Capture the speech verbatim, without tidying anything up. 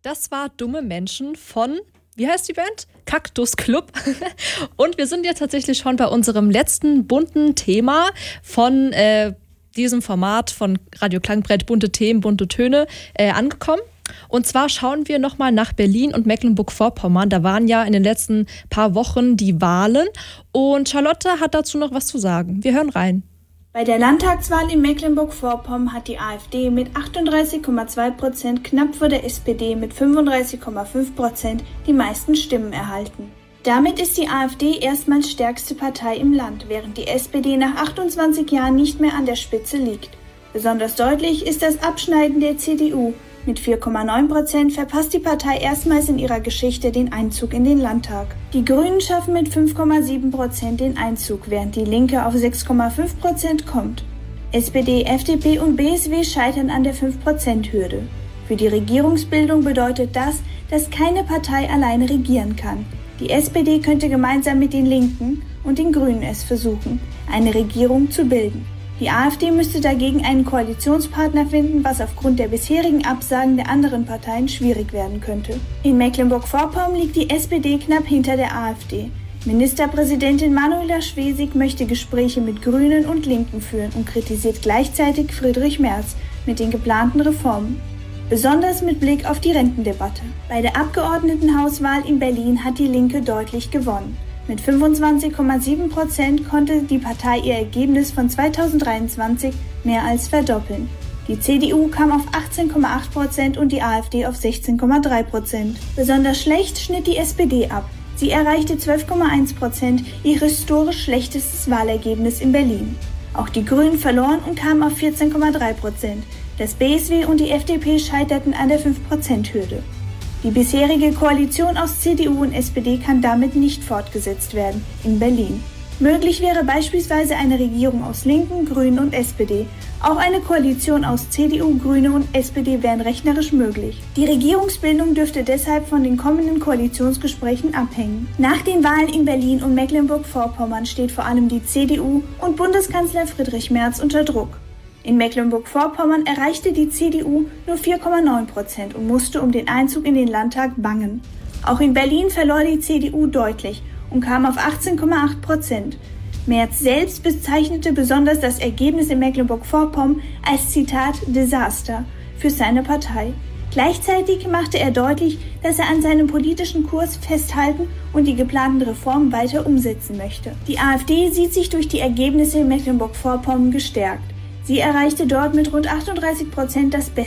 Das war Dumme Menschen von, wie heißt die Band? Kaktus Club. Und wir sind jetzt tatsächlich schon bei unserem letzten bunten Thema von äh, diesem Format von Radio Klangbrett, bunte Themen, bunte Töne, äh, angekommen. Und zwar schauen wir nochmal nach Berlin und Mecklenburg-Vorpommern. Da waren ja in den letzten paar Wochen die Wahlen. Und Charlotte hat dazu noch was zu sagen. Wir hören rein. Bei der Landtagswahl in Mecklenburg-Vorpommern hat die AfD mit achtunddreißig Komma zwei Prozent knapp vor der S P D mit fünfunddreißig Komma fünf Prozent die meisten Stimmen erhalten. Damit ist die AfD erstmals stärkste Partei im Land, während die S P D nach achtundzwanzig Jahren nicht mehr an der Spitze liegt. Besonders deutlich ist das Abschneiden der C D U. Mit vier Komma neun Prozent verpasst die Partei erstmals in ihrer Geschichte den Einzug in den Landtag. Die Grünen schaffen mit fünf Komma sieben Prozent den Einzug, während die Linke auf sechs Komma fünf Prozent kommt. S P D, F D P und B S W scheitern an der fünf Prozent Hürde. Für die Regierungsbildung bedeutet das, dass keine Partei alleine regieren kann. Die S P D könnte gemeinsam mit den Linken und den Grünen es versuchen, eine Regierung zu bilden. Die AfD müsste dagegen einen Koalitionspartner finden, was aufgrund der bisherigen Absagen der anderen Parteien schwierig werden könnte. In Mecklenburg-Vorpommern liegt die S P D knapp hinter der AfD. Ministerpräsidentin Manuela Schwesig möchte Gespräche mit Grünen und Linken führen und kritisiert gleichzeitig Friedrich Merz mit den geplanten Reformen. Besonders mit Blick auf die Rentendebatte. Bei der Abgeordnetenhauswahl in Berlin hat die Linke deutlich gewonnen. Mit fünfundzwanzig Komma sieben Prozent konnte die Partei ihr Ergebnis von zweitausenddreiundzwanzig mehr als verdoppeln. Die C D U kam auf achtzehn Komma acht Prozent und die AfD auf sechzehn Komma drei Prozent. Besonders schlecht schnitt die S P D ab. Sie erreichte zwölf Komma eins Prozent, ihr historisch schlechtestes Wahlergebnis in Berlin. Auch die Grünen verloren und kamen auf vierzehn Komma drei Prozent. Das B S W und die F D P scheiterten an der fünf Prozent Hürde. Die bisherige Koalition aus C D U und S P D kann damit nicht fortgesetzt werden in Berlin. Möglich wäre beispielsweise eine Regierung aus Linken, Grünen und S P D. Auch eine Koalition aus C D U, Grüne und S P D wären rechnerisch möglich. Die Regierungsbildung dürfte deshalb von den kommenden Koalitionsgesprächen abhängen. Nach den Wahlen in Berlin und Mecklenburg-Vorpommern steht vor allem die C D U und Bundeskanzler Friedrich Merz unter Druck. In Mecklenburg-Vorpommern erreichte die C D U nur vier Komma neun Prozent und musste um den Einzug in den Landtag bangen. Auch in Berlin verlor die C D U deutlich und kam auf achtzehn Komma acht Prozent. Merz selbst bezeichnete besonders das Ergebnis in Mecklenburg-Vorpommern als Zitat Desaster für seine Partei. Gleichzeitig machte er deutlich, dass er an seinem politischen Kurs festhalten und die geplanten Reformen weiter umsetzen möchte. Die AfD sieht sich durch die Ergebnisse in Mecklenburg-Vorpommern gestärkt. Sie erreichte dort mit rund achtunddreißig Prozent das Beste.